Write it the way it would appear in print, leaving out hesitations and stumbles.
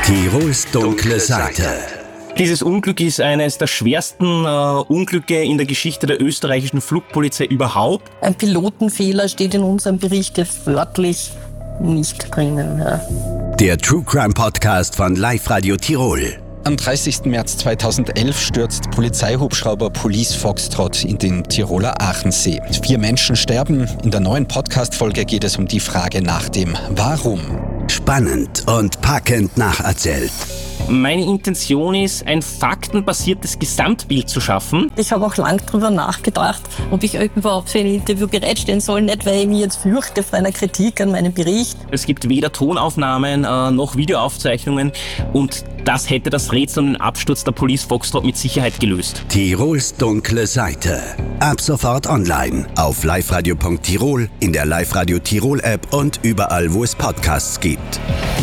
Tirols dunkle Seite. Dieses Unglück ist eines der schwersten Unglücke in der Geschichte der österreichischen Flugpolizei überhaupt. Ein Pilotenfehler steht in unserem Bericht jetzt wörtlich nicht drinnen. Ja. Der True Crime Podcast von Live Radio Tirol. Am 30. März 2011 stürzt Polizeihubschrauber Police Foxtrot in den Tiroler Aachensee. 4 Menschen sterben. In der neuen Podcast-Folge geht es um die Frage nach dem Warum. Spannend und packend nacherzählt. Meine Intention ist, ein faktenbasiertes Gesamtbild zu schaffen. Ich habe auch lange darüber nachgedacht, ob ich überhaupt für ein Interview bereitstehen soll. Nicht, weil ich mich jetzt fürchte vor einer Kritik an meinem Bericht. Es gibt weder Tonaufnahmen noch Videoaufzeichnungen und das hätte das Rätsel um den Absturz der Police Foxtrot mit Sicherheit gelöst. Tirols dunkle Seite. Ab sofort online auf liveradio.tirol, in der Live Radio Tirol App und überall, wo es Podcasts gibt.